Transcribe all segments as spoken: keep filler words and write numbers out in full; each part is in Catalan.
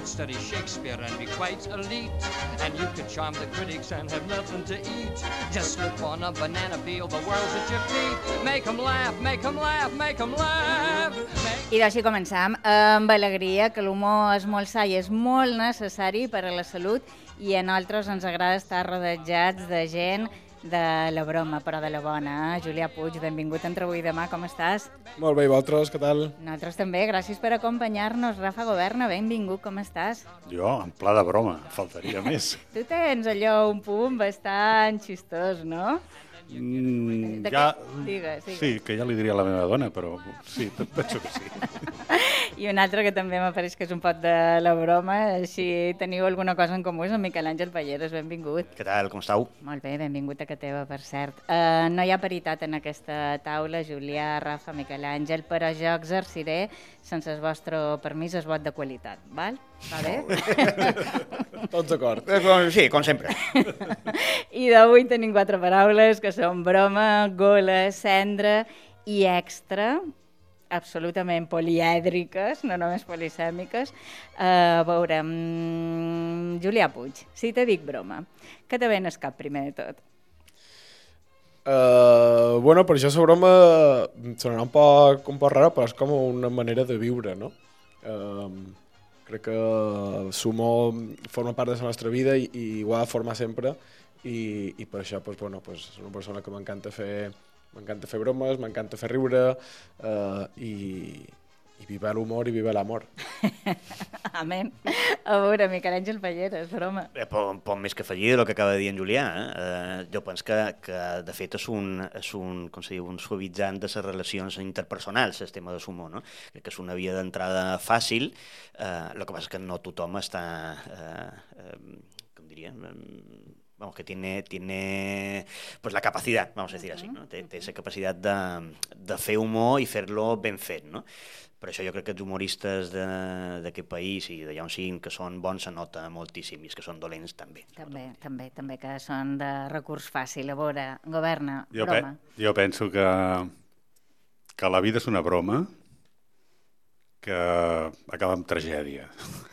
study Shakespeare and be quite elite. And you could charm the critics and have nothing to eat. Just slip on a banana peel, the world's at your feet. Make 'em laugh, make 'em laugh, make 'em laugh. Make... I d'així començam amb alegria, que l'humor és molt sa i és molt necessari per a la salut, i a nosaltres ens agrada estar rodejats de gent de la broma, però de la bona. Julià Puig, benvingut a Entre avui i demà, com estàs? Molt bé, i vosaltres, què tal? Nosaltres també, gràcies per acompanyar-nos. Rafa Governa, benvingut, com estàs? Jo, en pla de broma, faltaria més. Tu tens allò un punt bastant xistós, no? Mm, De ja... què? Digues, digues. Sí, que ja li diria a la meva dona, però sí, penso que sí. I un altre que també m'apareix que és un pot de la broma, així teniu alguna cosa en comú, és en Miquel Àngel Palleres, benvingut. Què tal, com estàu? Molt bé, benvingut a casa teva, per cert. Uh, no hi ha paritat en aquesta taula, Julià, Rafa, Miquel Àngel, però jo exerciré, sense el vostre permís, el vot de qualitat, val? Va bé? Tots d'acord. Eh, sí, com sempre. I d'avui tenim quatre paraules, que són broma, gola, cendra i extra, absolutament polièdriques, no només polisèmiques. Uh, a veure, um, Julià Puig, si te dic broma, què te ven al cap primer de tot? Uh, bueno, per això la broma sonarà un poc, un poc rara, però és com una manera de viure, no? Uh, crec que l'humor forma part de la nostra vida i, i ho ha de formar sempre, i, i per això pues, bueno, pues, és una persona que m'encanta fer M'encanta fer bromes, m'encanta fer riure, uh, i, i viva l'humor i viva l'amor. Amén. A veure, Miquel Àngel Palleres, broma. Eh, poc, poc més que afegir del que acaba de dir en Julià. Eh? Eh, jo penso que, que de fet, és un, és un, com se diu, un suavitzant de les relacions interpersonals, el tema de l'humor. No? Crec que és una via d'entrada fàcil, eh, el que passa és que no tothom està, eh, eh, com diria... Eh, Vamos, que tiene, tiene pues la capacidad, vamos a decir así, ¿no? Té, té esa capacitat de, de fer humor i fer-lo ben fet, no? Per això jo crec que els humoristes d'aquest país i d'allà on siguin que són bons se nota moltíssim, i els que són dolents també. També, també, també que són de recurs fàcil. A veure, Governa, Jo, broma. pe jo penso que, que la vida és una broma que acaba amb tragèdia.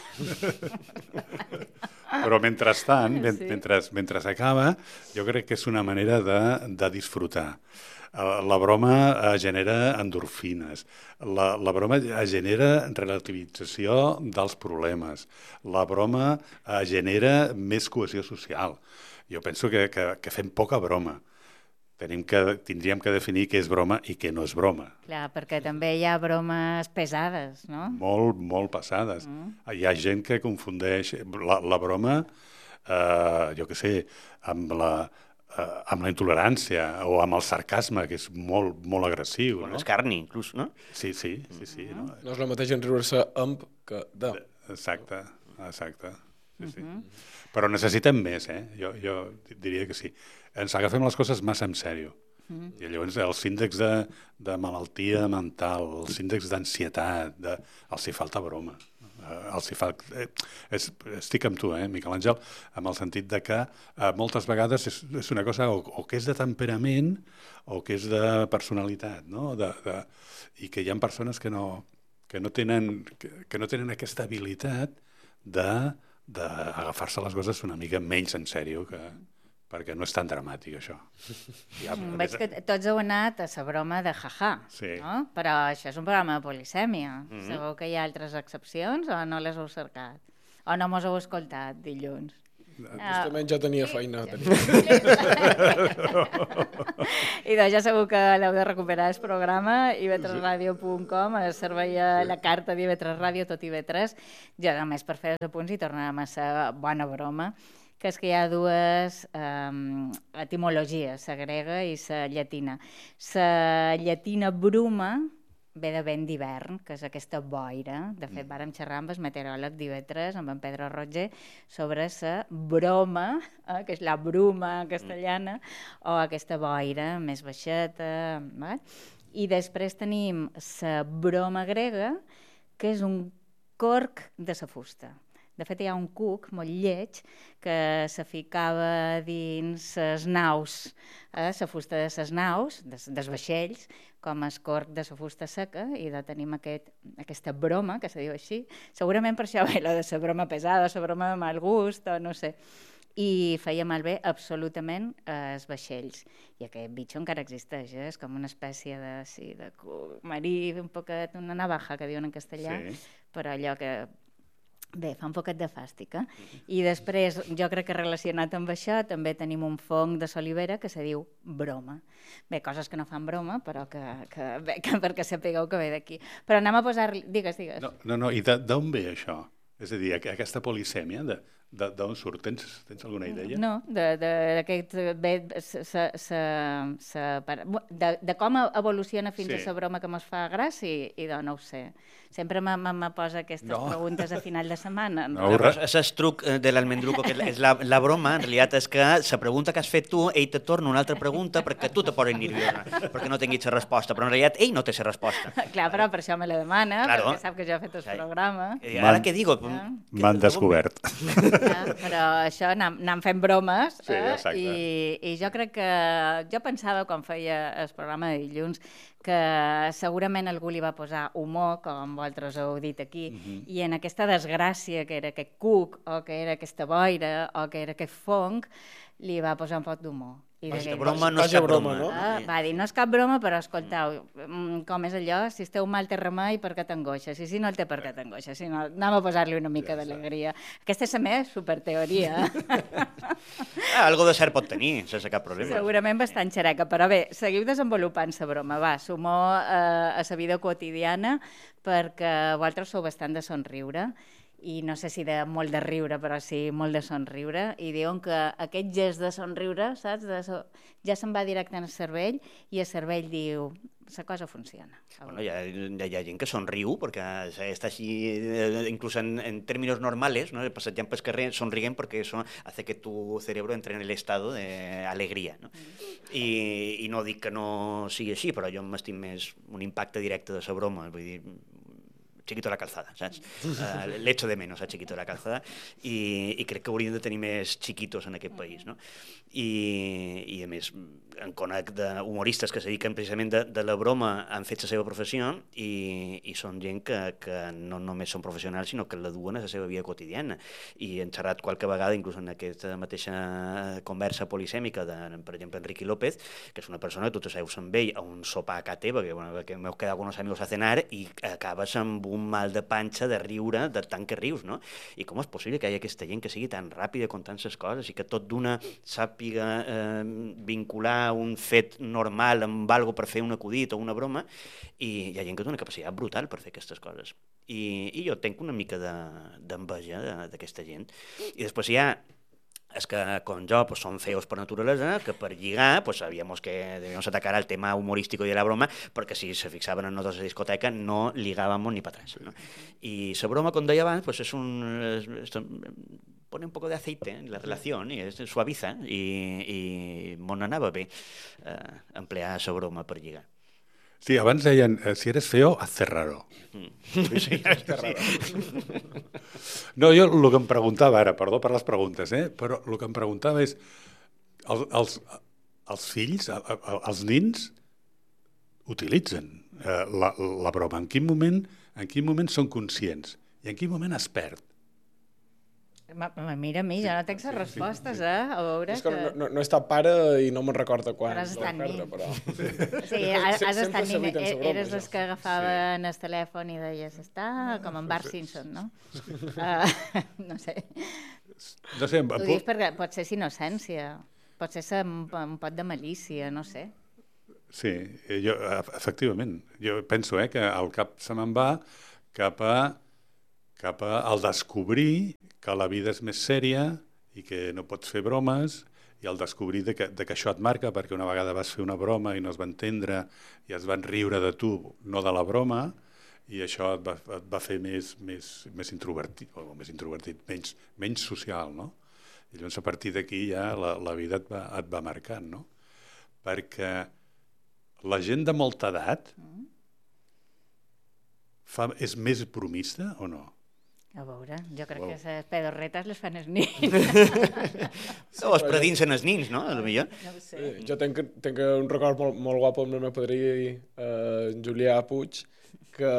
Però mentrestant, sí. mentre, mentre s'acaba, jo crec que és una manera de, de disfrutar. La broma genera endorfines, la, la broma genera relativització dels problemes, la broma genera més cohesió social. Jo penso que, que, que fem poca broma. Tenim que, tindríem que definir què és broma i què no és broma. Clar, perquè també hi ha bromes pesades, no? Molt, molt pesades. Mm. Hi ha gent que confundeix la, la broma, eh, jo què sé, amb la, eh, amb la intolerància o amb el sarcasme, que és molt, molt agressiu. Amb no? l'escarni, inclús, no? Sí, sí, sí. sí no? No és el mateix en riure-se amb que de. Exacte, exacte. Sí, sí. Uh-huh. Però necessitem més, eh? Jo, jo diria que sí. Ens agafem les coses massa en sèrio. Uh-huh. I llavors els índexs de, de malaltia mental, els índexs d'ansietat, de... els hi falta broma. Uh, els hi fa... eh, és, estic amb tu, eh, Miquel Àngel, amb el sentit de que uh, moltes vegades és, és una cosa o, o que és de temperament o que és de personalitat, no? De, de... I que hi ha persones que no, que no, tenen, que, que no tenen aquesta habilitat de d'agafar-se les coses una mica menys en sèrio, que, perquè no és tan dramàtic, això. Ja, mm, veig que tots heu anat a la broma de jaja, sí. no? Però això és un programa de polisèmia. Mm-hmm. Sabeu que hi ha altres excepcions o no les heu cercat? O no mos heu escoltat dilluns? Justament ja tenia feina. I doncs ja segur que l'heu de recuperar el programa i ve tres ràdio punt com, es servei a la carta d'I V tres Ràdio, tot I V tres, ja només per fer els apunts i tornarem a la bona broma, que és que hi ha dues um, etimologies, la grega i la llatina. La llatina bruma ve de vent d'hivern, que és aquesta boira. De fet, vàrem xerrar amb el meteoròleg d'I V tres, amb en Pedro Roger, sobre la broma, eh, que és la bruma castellana, o aquesta boira més baixeta. Eh? I després tenim la broma grega, que és un corc de la fusta. De fet, hi ha un cuc molt lleig que se ficava dins les naus, eh, la fusta de les naus, des, dels vaixells, com el corc de la fusta seca, i de tenim aquest, aquesta broma, que se diu així. Segurament per això ve la de la broma pesada, la broma de mal gust, o no sé. I feia malbé absolutament els vaixells. I aquest bitxo encara existeix, eh? És com una espècie de, sí, de cuc marí, un poquet, una navaja, que diuen en castellà, sí. Però allò que... Bé, fa un poquet de fàstic, eh? I després, jo crec que relacionat amb això, també tenim un fong de solivera que se diu broma. Bé, coses que no fan broma, però que, que, bé, que perquè sapigueu que ve d'aquí. Però anem a posar-li... Digues, digues. No, no, no. I d'on ve això? És a dir, aquesta polisèmia, d'on surt? Tens, tens alguna idea? No, d'aquest... De, de com evoluciona fins sí. a la broma que mos fa gràcia, i de no ho sé. Sempre me, me, me posa aquestes no. preguntes a final de setmana. No, no, és el truc de l'almendruco, que és la, la broma, en realitat, és que la pregunta que has fet tu, ell te torna una altra pregunta perquè tu te poses nerviosa, perquè no tinguis la resposta, però en realitat ell no té la resposta. Clar, però per això me la demana, claro. Perquè sap que jo he fet el sí. programa. I ara què digo? Ja. M'han descobert. Ja, però això, anem, anem fent bromes, sí, eh? I, i jo crec que... Jo pensava, quan feia el programa de dilluns, que segurament algú li va posar humor, com vosaltres heu dit aquí, uh-huh. I en aquesta desgràcia que era aquest cuc, o que era aquesta boira, o que era aquest fong, li va posar un poc d'humor. I de broma no és cap broma, no? Ah, va dir, no és cap broma, però escoltau, com és allò, si esteu mal té remei, per què t'angoixes? I si no el té, per què t'angoixes? Si no, anem a posar-li una mica d'alegria. Aquesta és la meva superteoria. Ah, algo de cert pot tenir, sense cap problema. Segurament bastant xereca, però bé, seguiu desenvolupant la broma, va, sumor eh, a la vida quotidiana, perquè vosaltres sou bastant de somriure, i no sé si de molt de riure, però sí molt de somriure, i diuen que aquest gest de somriure, saps, de so... ja se'n va directe al cervell, i el cervell diu, la cosa funciona. Bueno, hi ha, hi ha gent que somriu, perquè està així, inclús en, en términos normales, ¿no? Passejant pel carrer, sonriguen perquè això hace que tu cerebro entre en el estado de alegría, ¿no? Mm. I, i no dic que no sigui així, però jo m'estim més un impacte directe de la broma, vull dir, Chiquito de la Calzada, saps? Uh, L'echo de menos a Chiquito de la Calzada, i, i crec que hauríem de tenir més chiquitos en aquest país, no? I, i a més, en conec d'humoristes que se dediquen precisament de, de la broma, han fet la seva professió, i, i són gent que, que no només són professionals, sinó que la duen a la seva vida quotidiana. I hem xerrat qualque vegada, inclús en aquesta mateixa conversa polisèmica de, per exemple, Enrique López, que és una persona que tu te seus amb ell a un sopar a casa teva, que, bueno, que m'heu quedat con unos amigos a cenar, i acabes amb un mal de panxa de riure de tant que rius, no? I com és possible que hi hagi aquesta gent que sigui tan ràpida contant les coses i que tot d'una sàpiga eh, vincular un fet normal amb algo per fer un acudit o una broma, i hi ha gent que té una capacitat brutal per fer aquestes coses. I, i jo tenc una mica d'enveja de, d'aquesta gent. I després hi ha és que com jo pues, som feos per naturalesa, que per lligar pues, sabíamos que debíamos atacar al tema humorístico y de la broma, perquè si se fixaven en nosaltres a la discoteca no ligábamos ni para atrás, ¿no? Y la broma, com deia abans, pues, es un, es, es, pone un poco de aceite en la relación y es, suaviza, i, i m'on anava bé eh, emplear la broma per lligar. Sí, abans deien, eh, si eres feo, hazte raro. Mm. Sí, sí, sí. No, jo el que em preguntava ara, perdó per les preguntes, eh? Però el que em preguntava és, els, els, els fills, els nins, utilitzen eh, la, la broma. En quin moment, en quin moment són conscients i en quin moment es perd? Mira a mi, jo no tenc les respostes, eh? A veure és que... No, no, no he estat pare i no me'n recordo quan. Però has estat nin. Però... Sí, has, has estat nin. Eres els que agafaven el telèfon i deies, està com en Bart Simpson, no? Uh, no sé. No sé, ho dius perquè pot ser innocència, pot ser un, un pot de malícia, no sé. Sí, jo, efectivament. Jo penso eh, que el cap se me'n va cap a cap al descobrir que la vida és més sèria i que no pots fer bromes, i al descobrir de que, de que això et marca perquè una vegada vas fer una broma i no es va entendre i es van riure de tu, no de la broma, i això et va, et va fer més, més, més introvertit, o més introvertit, menys, menys social, no? I llavors a partir d'aquí ja la, la vida et va, et va marcant, no? Perquè la gent de molta edat fa, és més bromista o no? A veure, jo crec wow. que les pedorretes les fan els nins. O es predinsen els nins, no? A lo millor. No ho sé. Sí, jo tenc, tenc un record molt, molt guapo amb el meu padrí, eh, Julià Puig, que,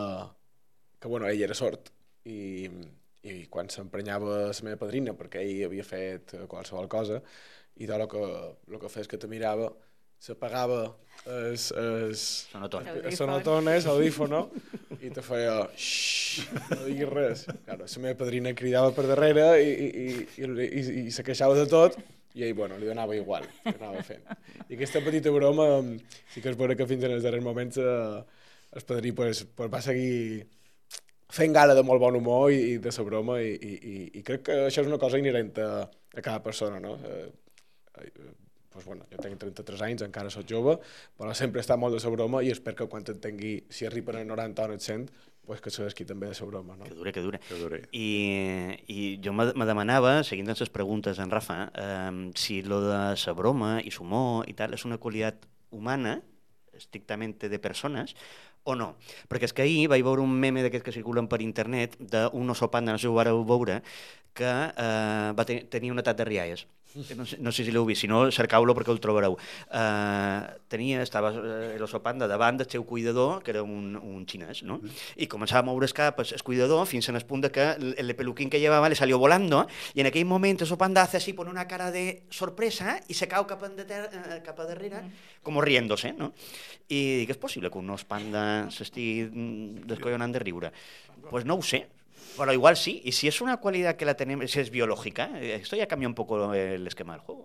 que bueno, ell era sord i, i quan s'emprenyava la meva padrina, perquè ell havia fet qualsevol cosa, i tot el que, el que feia és que te mirava, s'apagava es, es, Sonotone. sonotone, l'audífono, i te feia xxxt, no diguis res. Claro, la meva padrina cridava per darrere i, i, i, i, i se queixava de tot, i ell, bueno, li donava igual, li anava fent. I aquesta petita broma, sí que es veure que fins en els darrers moments eh, el padrí pues, pues va seguir fent gala de molt bon humor i, i de la broma, i, i, i, i crec que això és una cosa inherent a, a cada persona, no? Eh, eh, pues bueno, jo tenc trenta-tres anys, encara soc jove, però sempre està molt de la broma i espero que quan et tingui, si arriben a noranta o no et sent, pues que sabés qui també de la broma, no? Que dure, que dure. Que dure. I, i jo me, me demanava, seguint amb les preguntes en Rafa, eh, si lo de la broma i l'humor i tal és una qualitat humana, estrictament de persones, o no. Perquè és que ahir vaig veure un meme d'aquests que circulen per internet d'un oso panda, no sé si ho vareu veure, que eh, va ten tenir un atac de rialles. No sé, no sé si l'heu vist, si no, cercau-lo perquè el trobareu. Uh, tenia, estava uh, l'oso panda davant del seu cuidador, que era un, un xinès, ¿no? I començava a moure el cap el cuidador fins en el punt de que el, el peluquín que llevava le salió volando, i en aquell moment el oso panda hace así, pone una cara de sorpresa i se cau cap, de uh, cap a darrere, com riéndose, ¿no? I dic, és possible que un os panda s'estigui descollonant de riure? Pues no ho sé. Pero igual sí, y si es una cualidad que la tenemos, si es biológica, esto ya cambia un poco el esquema del juego.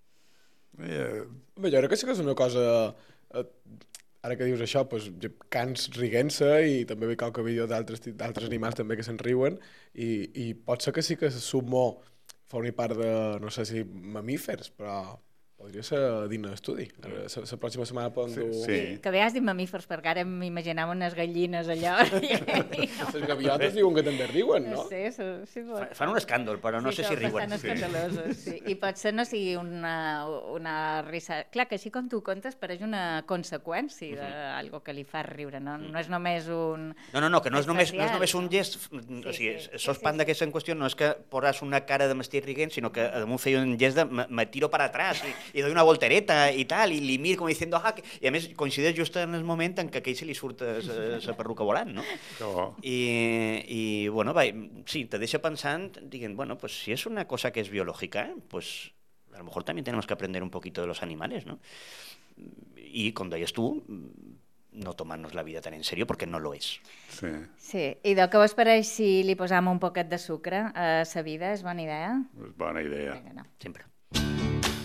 Eh, Bé, jo crec que sí que és una cosa... Eh, ara que dius això, pues, cans riguent-se i també veig qualque vídeo d'altres animals també que se'n riuen i, i pot ser que sí que l'humor formi part de, no sé si mamífers, però podria ser digne d'estudi. La pròxima setmana poden dur... Sí, sí. Que bé has dit mamífers, perquè ara m'imaginava unes gallines allò. Les gaviotes diuen que també riuen, no? No sé, sí, pot... Fan un escàndol, però no sí, sé si riuen. Són escandalosos, sí. I potser no sigui una, una risa... Clar, que així com tu contes pareix una conseqüència d'algo que li fa riure, no? No és només un... No, no, no, que no és només, no és només un no? gest... Sí, o sigui, sí, sos sí, sí, panda sí. que és en qüestió no és que posàs una cara de m'estic riguent, sinó que damunt feia un gest de me, me tiro para atrás i, i doy una voltereta i tal, i li mir com diciendo ah, que... i a més coincideix just en el moment en què a aquell se li surt la perruca volant, no? Oh. I, i bueno, va, sí, te deixa pensant, dient, bueno, pues si es una cosa que es biológica, pues a lo mejor también tenemos que aprender un poquito de los animales, ¿no? Y com deies tu, no tomarnos la vida tan en serio, porque no lo es. Sí. Sí, i de què vos pareix si li posam un poquet de sucre a sa vida? És bona idea? És bona idea. Vinga, no. Sempre.